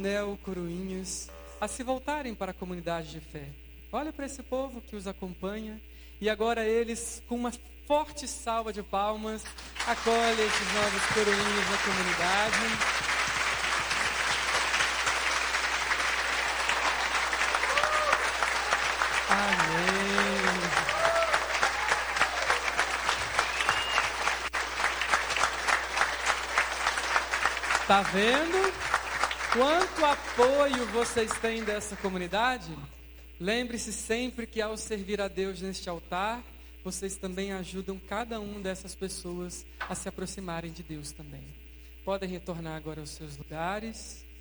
neocoroinhas a se voltarem para a comunidade de fé. Olha para esse povo que os acompanha e agora eles, com uma forte salva de palmas, acolhem esses novos coroinhas na comunidade. Amém. Tá vendo quanto apoio vocês têm dessa comunidade? Lembre-se sempre que ao servir a Deus neste altar, vocês também ajudam cada uma dessas pessoas a se aproximarem de Deus também. Podem retornar agora aos seus lugares.